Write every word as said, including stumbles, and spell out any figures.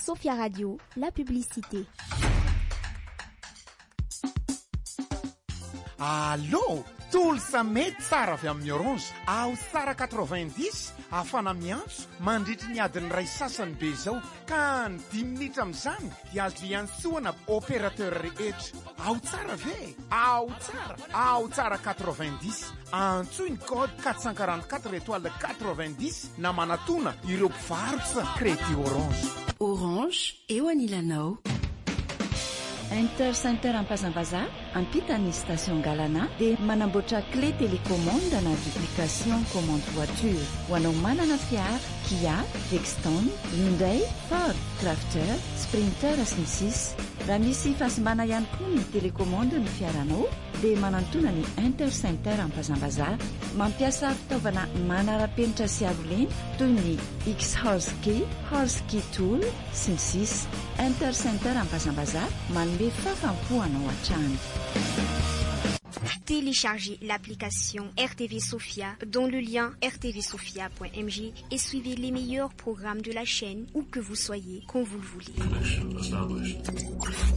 Sophia Radio, la publicité. Allô, tolsa mety tsara avy amin'ny Orange. Ao tsara quatre-vingt-dix afana miantso mandritry ny adiny ray sasany be zao ka ny dimy minitra amin'izany dia azo iantsoana opérateur rehetra. Ao tsara ve? Ao tsara, ao tsara quatre-vingt-dix. Antsoy ny code quatre cent quarante-quatre étoile quatre-vingt-dix na manatona ireo mpivarotra crédit Orange. Orange eo anilanao. Inter Center Ampazambaza ampitany station Galana dia manamboatra clé télécommande na duplication commande voiture ho anao manana fiara Kia, Dexton, Hyundai, Ford, Crafter, Sprinter sy ny sisa. Raha misy fahasimana ihany koa ny télécommande ny fiaranao dia manantona ny Inter Center Ampazambaza mampiasa fitaovana manara-penitra sy aroleny toy ny X-Horse-Key, Horse-Key Tool sy ny sisa. Inter Center Ampazambaza manome fafampoana ao an-trano. Téléchargez l'application R T V Sophia dont le lien r t v sophia point m j et suivez les meilleurs programmes de la chaîne où que vous soyez, quand vous le voulez.